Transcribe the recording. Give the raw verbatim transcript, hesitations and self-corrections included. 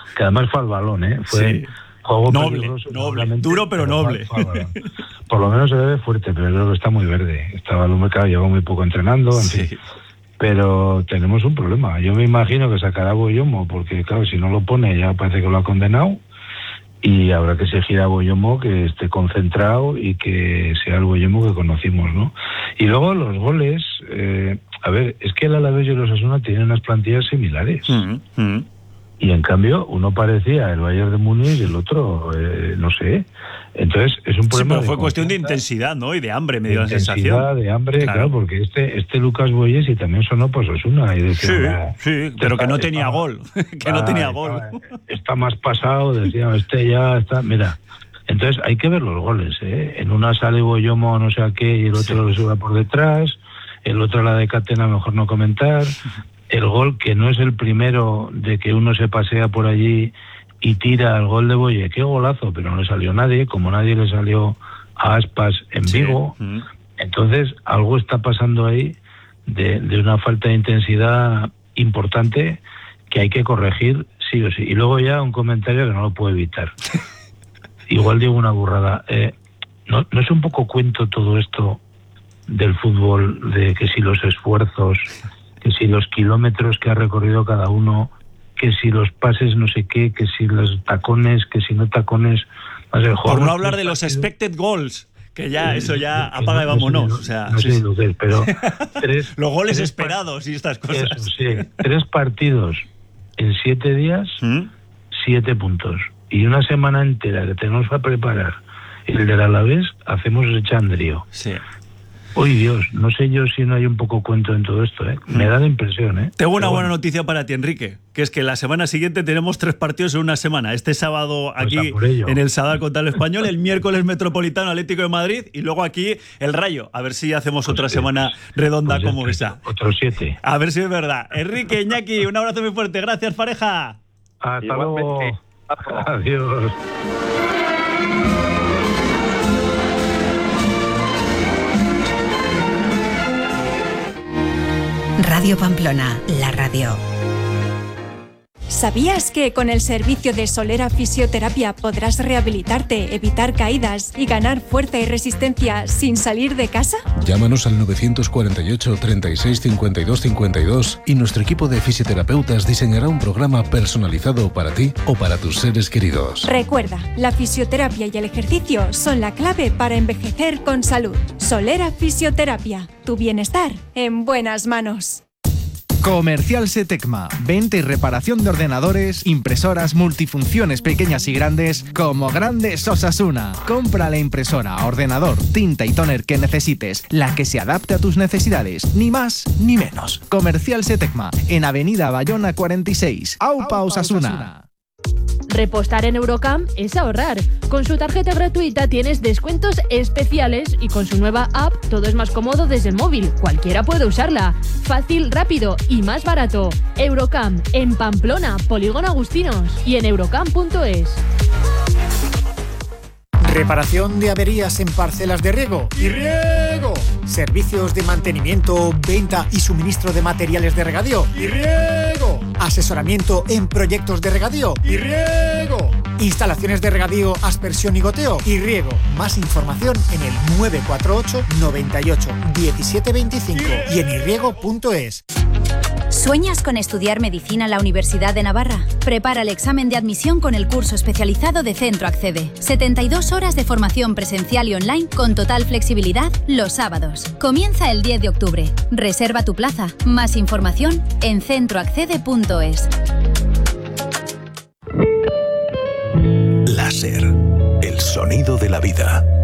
que además fue al balón, ¿eh? Fue sí. juego noble, peligroso, noble, duro pero, pero noble. Fue, fue Por lo menos se ve fuerte, pero creo que está muy verde. Estaba el hombre, claro, lleva muy poco entrenando, en sí. fin. Pero tenemos un problema. Yo me imagino que sacará a Boyomo, porque claro, si no lo pone ya parece que lo ha condenado, y habrá que exigir a Boyomo que esté concentrado y que sea el Boyomo que conocimos, ¿no? Y luego los goles, eh, a ver, es que el Alavés y el Osasuna tienen unas plantillas similares. Mm-hmm. Y en cambio, uno parecía el Bayern de Múnich y el otro, eh, no sé. Entonces, es un problema. Sí, pero de fue cuestión de intensidad, ¿no? Y de hambre, me dio la sensación. Intensidad, de hambre, claro, claro porque este este Lucas Boyes y también sonó pues Osasuna. Y decía, sí, ah, sí, pero está, que no tenía está, gol. que ah, no tenía gol. Está, está más pasado, decía, este ya está. Mira, entonces hay que ver los goles, ¿eh? En una sale Boyomo, no sé a qué, y el otro sí. lo sube por detrás. El otro, la de Catena, mejor no comentar. El gol, que no es el primero de que uno se pasea por allí y tira el gol de Boye, qué golazo, pero no le salió nadie, como nadie le salió a Aspas en sí. Vigo. Mm. Entonces, algo está pasando ahí de, de una falta de intensidad importante que hay que corregir sí o sí. Y luego ya un comentario que no lo puedo evitar. Igual digo una burrada. Eh, ¿no, ¿No es un poco cuento todo esto del fútbol, de que si los esfuerzos, que si los kilómetros que ha recorrido cada uno, que si los pases no sé qué, que si los tacones, que si no tacones... No sé, por no hablar de los expected goals, que ya, eso ya apaga y vámonos. O sea, no sé sí. lo que es, pero... Tres, los goles tres esperados y estas cosas. Eso, sí. Tres partidos en siete días, ¿Mm? siete puntos. Y una semana entera que tenemos que preparar el del Alavés, hacemos ese chandrío. Sí. Uy, Dios, no sé yo si no hay un poco cuento en todo esto, ¿eh? Me da la impresión, ¿eh? Tengo una Pero buena bueno. noticia para ti, Enrique, que es que la semana siguiente tenemos tres partidos en una semana. Este sábado aquí pues en el Sadar contra el Español, el miércoles Metropolitano Atlético de Madrid y luego aquí el Rayo. A ver si hacemos pues otra sí. semana redonda pues como esa. Otros siete. A ver si es verdad. Enrique, Iñaki, un abrazo muy fuerte. Gracias, pareja. Hasta luego. Adiós. Radio Pamplona, la radio. ¿Sabías que con el servicio de Solera Fisioterapia podrás rehabilitarte, evitar caídas y ganar fuerza y resistencia sin salir de casa? Llámanos al nueve cuatro ocho, treinta y seis, cincuenta y dos, cincuenta y dos y nuestro equipo de fisioterapeutas diseñará un programa personalizado para ti o para tus seres queridos. Recuerda, la fisioterapia y el ejercicio son la clave para envejecer con salud. Solera Fisioterapia, tu bienestar en buenas manos. Comercial Setecma, venta y reparación de ordenadores, impresoras multifunciones pequeñas y grandes, como Grandes Osasuna. Compra la impresora, ordenador, tinta y tóner que necesites, la que se adapte a tus necesidades, ni más ni menos. Comercial Setecma, en Avenida Bayona cuarenta y seis, Aupa, Osasuna. Repostar en Eurocam es ahorrar. Con su tarjeta gratuita tienes descuentos especiales y con su nueva app todo es más cómodo desde el móvil. Cualquiera puede usarla. Fácil, rápido y más barato. Eurocam en Pamplona, Polígono Agustinos y en eurocam punto es. Reparación de averías en parcelas de riego y riego. Servicios de mantenimiento, venta y suministro de materiales de regadío y riego. Asesoramiento en proyectos de regadío y riego. Instalaciones de regadío, aspersión y goteo y riego. Más información en el nueve cuatro ocho, noventa y ocho, diecisiete veinticinco y en irriego punto es. ¿Sueñas con estudiar medicina en la Universidad de Navarra? Prepara el examen de admisión con el curso especializado de Centro Accede. setenta y dos horas de formación presencial y online con total flexibilidad los sábados. Comienza el diez de octubre. Reserva tu plaza. Más información en centro accede punto es. Láser, el sonido de la vida.